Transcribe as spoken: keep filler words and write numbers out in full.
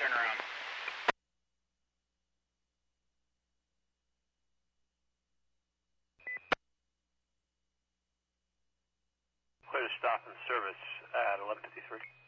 turn around. Clear to stop in service at eleven fifty-three.